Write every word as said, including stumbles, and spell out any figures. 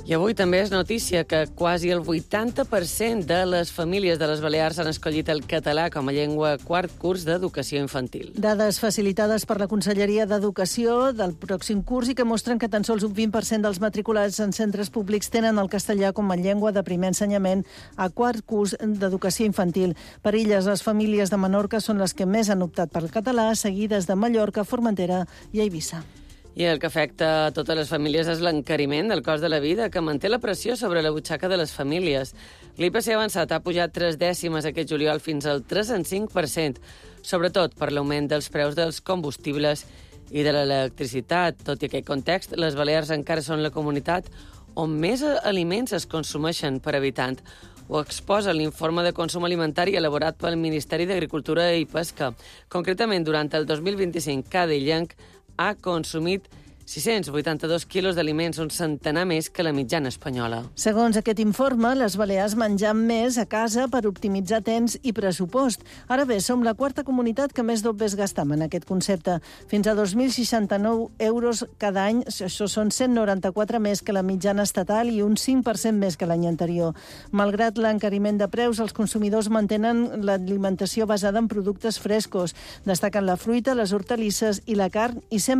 I avui també és notícia que quasi el vuitanta per cent de les famílies de les Balears han escollit el català com a llengua quart curs d'educació infantil. Dades facilitades per la Conselleria d'Educació del pròxim curs i que mostren que tan sols un vint per cent dels matriculats en centres públics tenen el castellà com a llengua de primer ensenyament a quart curs d'educació infantil. Per illes, les famílies de Menorca són les que més han optat pel català, seguides de Mallorca, Formentera i Eivissa. I el que afecta a totes les famílies és l'encariment del cost de la vida, que manté la pressió sobre la butxaca de les famílies. L'I P C avançat ha pujat tres dècimes aquest juliol fins al tres coma cinc per cent, sobretot per l'augment dels preus dels combustibles i de l'electricitat. Tot i aquest context, les Balears encara són la comunitat on més aliments es consumeixen per habitant. Ho exposa l'informe de consum alimentari elaborat pel Ministeri d'Agricultura i Pesca. Concretament, durant el dos mil vint-i-cinc, cada illenc ha consumit sis-cents vuitanta-dos quilos d'aliments, un centenar més que la mitjana espanyola. Segons aquest informe, les Balears mengem més a casa per optimitzar temps i pressupost. Ara bé, som la quarta comunitat que més dobbes gastam en aquest concepte. Fins a dos mil seixanta-nou euros cada any, això són cent noranta-quatre més que la mitjana estatal i un cinc per cent més que l'any anterior. Malgrat l'encariment de preus, els consumidors mantenen l'alimentació basada en productes frescos. Destaquen la fruita, les hortalisses i la carn i sempre